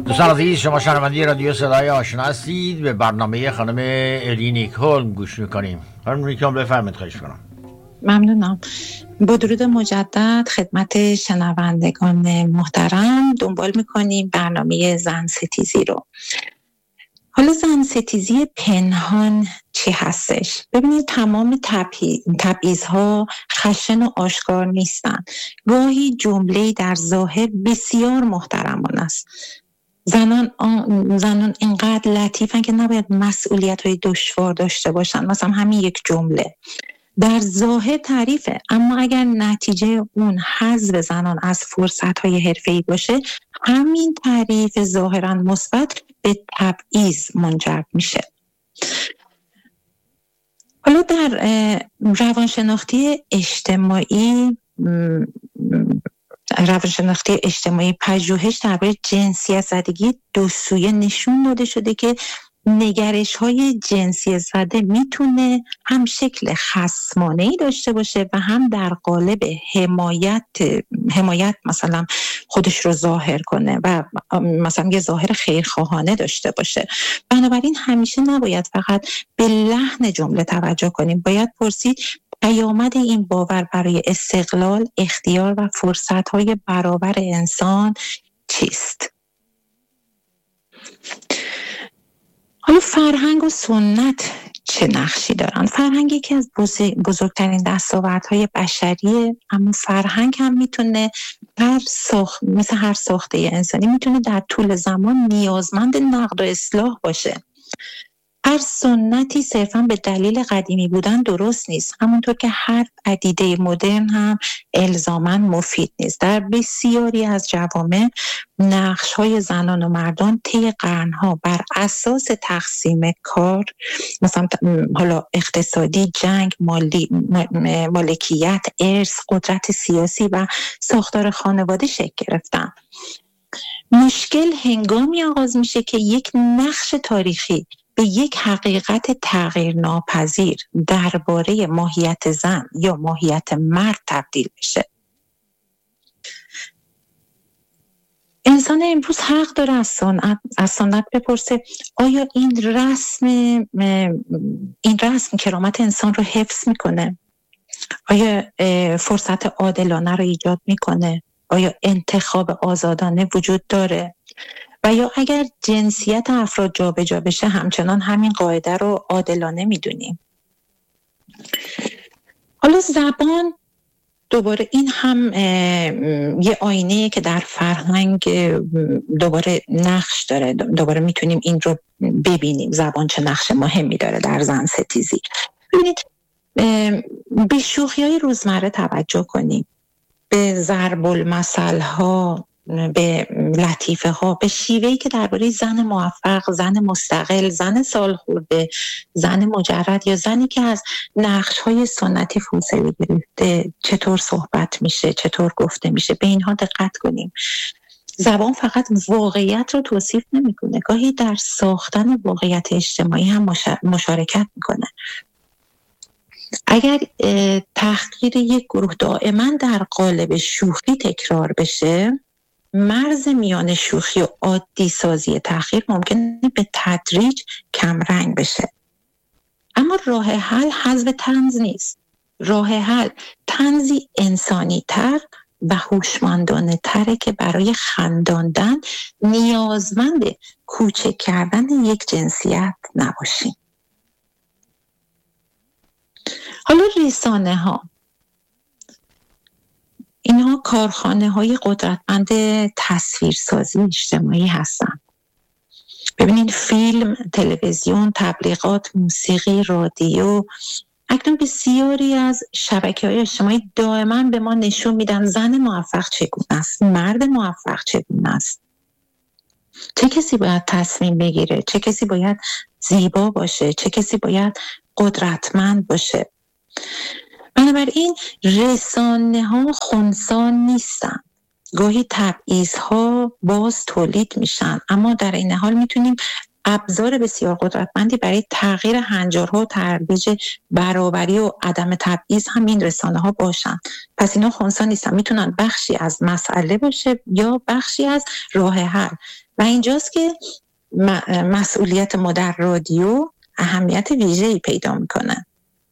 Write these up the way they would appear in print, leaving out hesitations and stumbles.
دوستان عزیز، شما شنونده رادیو صدای آشنا هستید. به برنامه خانم الی نیکولم گوش میکنیم. خانم نیکولم بفرمایید، خواهش کنم. ممنونم. با درود مجدد خدمت شنوندگان محترم، دنبال میکنیم برنامه زن ستیزی رو. حالا زن ستیزی پنهان چی هستش؟ ببینید، تمام تبعیض‌ها خشن و آشکار نیستن. گاهی جمله‌ای در ظاهر بسیار محترمانه است. زنان اینقدر لطیفن که نباید مسئولیت‌های دشوار داشته باشن. مثلا همین یک جمله در ظاهر تعریفه، اما اگر نتیجه اون حذف زنان از فرصت‌های حرفه‌ای باشه، همین تعریف ظاهراً مثبت به تبعیض منجر میشه. حالا در روانشناختی اجتماعی پژوهش درباره جنسیت زدگی دو سویه نشون داده شده که نگرش‌های جنسیت زده میتونه هم شکل خصمانه‌ای داشته باشه و هم در قالب حمایت مثلا خودش رو ظاهر کنه و مثلا یه ظاهر خیرخواهانه داشته باشه. بنابراین همیشه نباید فقط به لحن جمله توجه کنیم، باید پرسید پیامد این باور برای استقلال، اختیار و فرصت‌های برابر انسان چیست؟ حالا فرهنگ و سنت چه نقشی دارن؟ فرهنگ یکی از بزرگترین دستاوردهای بشریه، اما فرهنگ هم میتونه مثل هر ساخته انسانی میتونه در طول زمان نیازمند نقد و اصلاح باشه. هر سنتی صرفاً به دلیل قدیمی بودن درست نیست، همونطور که هر پدیده مدرن هم الزاماً مفید نیست. در بسیاری از جوامع نقش‌های زنان و مردان طی قرن‌ها بر اساس تقسیم کار، مثلا حالا اقتصادی، جنگ، مالکیت، ارث، قدرت سیاسی و ساختار خانواده شکل گرفتن. مشکل هنگامی آغاز میشه که یک نقش تاریخی به یک حقیقت تغییر ناپذیر درباره ماهیت زن یا ماهیت مرد تبدیل بشه. انسان امروز حق داره از سنت بپرسه آیا این رسم کرامت انسان رو حفظ میکنه؟ آیا فرصت عادلانه رو ایجاد میکنه؟ آیا انتخاب آزادانه وجود داره؟ و یا اگر جنسیت افراد جابجا بشه همچنان همین قاعده رو عادلانه میدونیم؟ حالا زبان، دوباره این هم یه آینه که در فرهنگ دوباره نقش داره، دوباره میتونیم این رو ببینیم زبان چه نقش مهمی داره در زن ستیزی. ببینید، به شوخی‌های روزمره توجه کنیم، به ضرب المثل ها، به لطیفه ها، به شیوهی که درباره زن موفق، زن مستقل، زن سالخورده، زن مجرد یا زنی که از نقش های سنتی فاصله گرفته چطور صحبت میشه، چطور گفته میشه، به اینها دقت کنیم. زبان فقط واقعیت رو توصیف نمیکنه، گاهی در ساختن واقعیت اجتماعی هم مشارکت میکنه. اگر تحقیر یک گروه دائما در قالب شوخی تکرار بشه، مرز میان شوخی و عادی سازی تحقیر ممکنه به تدریج کمرنگ بشه. اما راه حل حذف طنز نیست. راه حل طنزی انسانی تر و هوشمندانه تره که برای خنداندن نیازمند کوچک کردن یک جنسیت نباشیم. حالا رسانه ها، اینها کارخانه های قدرتمند تصویرسازی اجتماعی هستند. ببینید، فیلم، تلویزیون، تبلیغات، موسیقی، رادیو، اکنون بسیاری از شبکه‌های اجتماعی دائما به ما نشون میدن زن موفق چگونه است، مرد موفق چگونه است، چه کسی باید تصمیم بگیره، چه کسی باید زیبا باشه، چه کسی باید قدرتمند باشه. بنابراین رسانه ها خنثی نیستن. گاهی تبعیض ها باز تولید میشن، اما در این حال میتونیم ابزار بسیار قدرتمندی برای تغییر هنجارها و ترویج برابری و عدم تبعیض هم این رسانه ها باشن. پس اینا خنثی نیستن، میتونن بخشی از مسئله باشه یا بخشی از راه حل. و اینجاست که مسئولیت ما در رادیو اهمیت ویژه‌ای پیدا میکنه.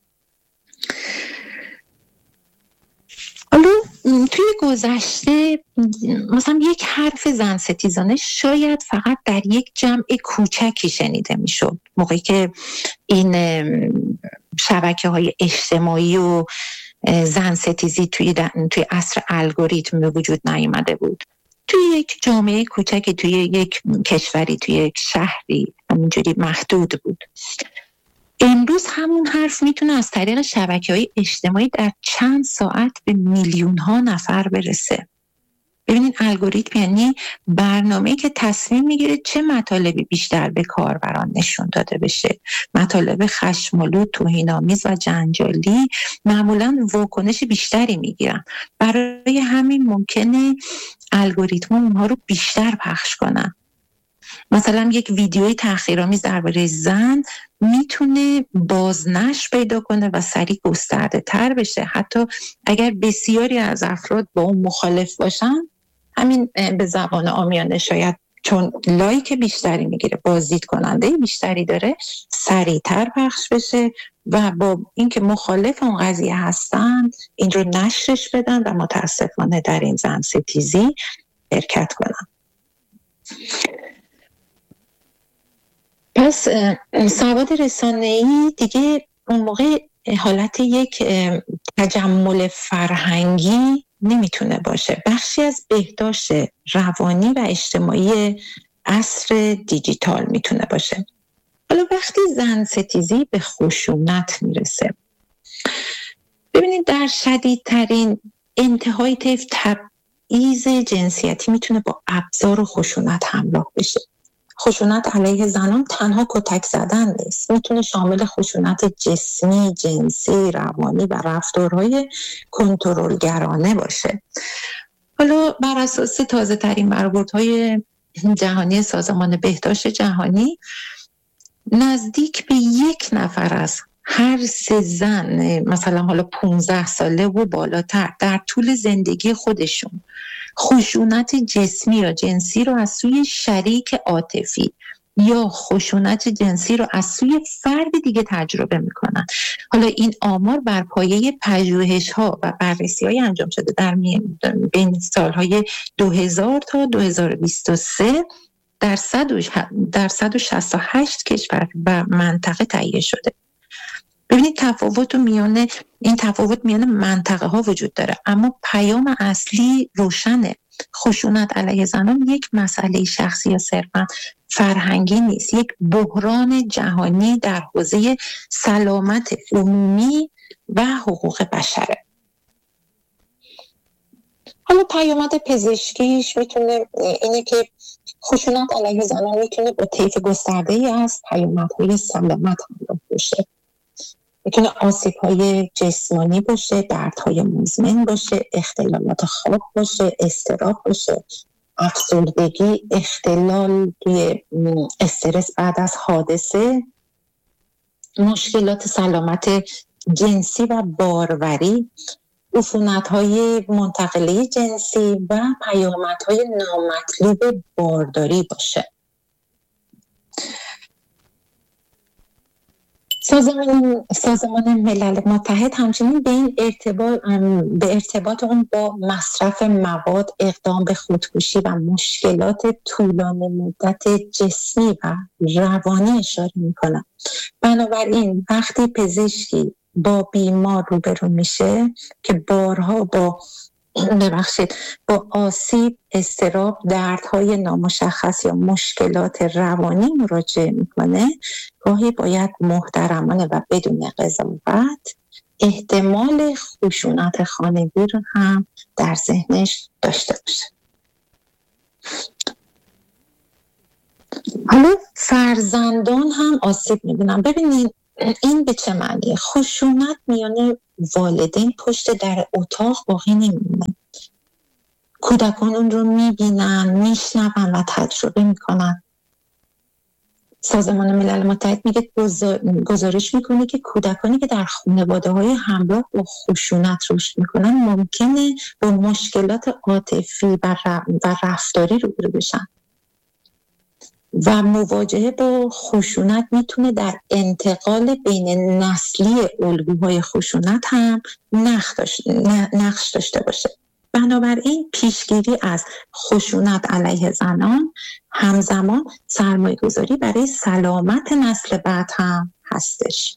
حالا توی گذشته مثلا یک حرف زن ستیزانه شاید فقط در یک جمع کوچکی شنیده میشد، موقعی که این شبکه‌های اجتماعی و زن ستیزی توی عصر الگوریتم به وجود نیامده بود. توی یک جامعه کوچکی، توی یک کشوری، توی یک شهری همینجوری محدود بود. امروز همون حرف میتونه از طریق شبکه‌های اجتماعی در چند ساعت به میلیون‌ها نفر برسه. ببینید الگوریتم یعنی برنامه‌ای که تصمیم میگیره چه مطالبی بیشتر به کاربران نشون داده بشه. مطالب خشم‌آلود، توهین‌آمیز و جنجالی معمولاً واکنش بیشتری میگیرن. برای همین ممکنه الگوریتم‌ها اونها رو بیشتر پخش کنن. مثلا یک ویدیوی تحقیرآمیز درباره زن میتونه بازنشر پیدا کنه و سریع گسترده تر بشه، حتی اگر بسیاری از افراد با اون مخالف باشن. همین به زبان عامیانه شاید چون لایک بیشتری میگیره، بازدید کننده بیشتری داره، سریعتر پخش بشه و با اینکه مخالف اون قضیه هستن این رو نشرش بدن و متاسفانه در این زن ستیزی شرکت کنن. پس سواد رسانه‌ای دیگه اون موقع حالت یک تجمل فرهنگی نمیتونه باشه، بخشی از بهداشت روانی و اجتماعی عصر دیجیتال میتونه باشه. حالا وقتی زن ستیزی به خشونت میرسه، ببینید در شدیدترین انتهای طیف تبعیض جنسیتی میتونه با ابزار و خشونت همراه بشه. خشونت علیه زنان تنها کتک زدن نیست، میتونه شامل خشونت جسمی، جنسی، روانی و رفتارهای کنترلگرانه باشه. حالا بر اساس تازه ترین برآوردهای جهانی سازمان بهداشت جهانی، نزدیک به 1 نفر از هر 3 زن مثلا حالا 15 ساله و بالاتر در طول زندگی خودشون خشونت جسمی یا جنسی رو از سوی شریک عاطفی یا خشونت جنسی رو از سوی فرد دیگه تجربه میکنن. حالا این آمار بر پایه پژوهش‌ها و بررسی‌های انجام شده در بین سالهای 2000 تا 2023 در 168 کشور و منطقه تهیه شده. ببینید این تفاوت میان منطقه ها وجود داره، اما پیام اصلی روشنه. خشونت علیه زنان یک مسئله شخصی یا صرفاً فرهنگی نیست، یک بحران جهانی در حوزه سلامت عمومی و حقوق بشره. حالا پیامد پزشکیش میتونه اینه که خشونت علیه زنان میتونه با طیف گسترده‌ای از پیامدهای سلامت همراه باشه. میتونه آسیب‌های جسمانی باشه، دردهای مزمن باشه، اختلالات خواب باشه، اضطراب باشه، افسردگی، اختلال توی استرس بعد از حادثه، مشکلات سلامت جنسی و باروری، عفونت‌های منتقله جنسی و پیامدهای نامطلوب بارداری باشه. سازمان ملل متحد همچنین به ارتباط اون با مصرف مواد، اقدام به خودکشی و مشکلات طولانی مدت جسمی و روانی اشاره میکنه. بنابراین وقتی پزشکی با بیمار روبرو میشه که بارها با آسیب، اضطراب، دردهای نامشخص یا مشکلات روانی مراجعه میکنه، گاهی باید محترمانه و بدون قضاوت احتمال خشونت خانگی رو هم در ذهنش داشته باشه. حالا فرزندان هم آسیب میبینن. ببینید این به چه معنیه؟ خشونت میان والدین پشت در اتاق باقی نمیمونه. کودکان اون رو میبینن، میشنون و تجربه میکنن. سازمان ملل متحد میگه گزارش میکنه که کودکانی که در خانواده‌های همراه با خشونت رشد میکنن ممکنه با مشکلات عاطفی و رفتاری روبرو بشن و مواجهه با خشونت میتونه در انتقال بین نسلی الگوهای خشونت هم نقش داشته باشه. بنابراین پیشگیری از خشونت علیه زنان همزمان سرمایه‌گذاری برای سلامت نسل بعد هم هستش.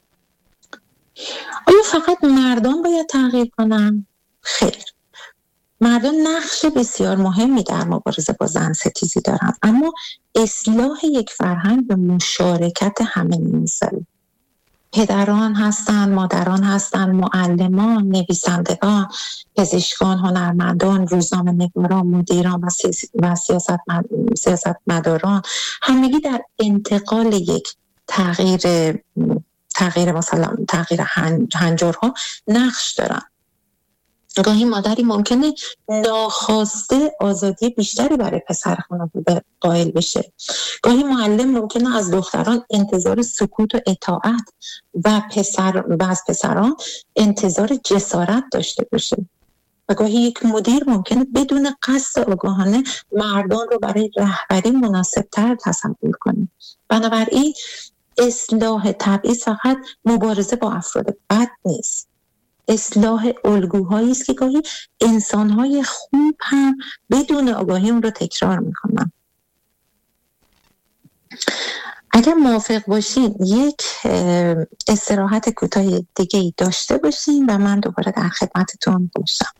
آیا فقط مردان باید تغییر کنن؟ خیر. مردان نقش بسیار مهمی در مبارزه با زن ستیزی دارند، اما اصلاح یک فرهنگ به مشارکت همه نیاز داره. پدران هستند، مادران هستند، معلمان، نویسندگان، پزشکان، هنرمندان، روزنامه‌نگاران، مدیران و سیاستمداران همگی در انتقال یک تغییر مثلا تغییر هنجارها نقش دارند. گاهی مادری ممکنه ناخواسته آزادی بیشتری برای پسر خانواده قائل بشه. گاهی معلم ممکنه از دختران انتظار سکوت و اطاعت و از پسران انتظار جسارت داشته باشه. و گاهی یک مدیر ممکنه بدون قصد آگاهانه مردان رو برای رهبری مناسب‌تر تصور کنه. بنابراین اصلاح تبعیض فقط مبارزه با افراد بد نیست. اصلاح الگوهایی است که گاهی انسان‌های خوب هم بدون آگاهی اون رو تکرار میکنن. اگر موافق باشین یک استراحت کوتاه دیگه داشته باشین و من دوباره در خدمتتون باشم.